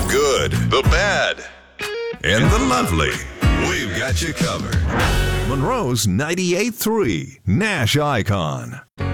good, the bad, and the lovely. We've got you covered. Monroe's 98.3 Nash Icon.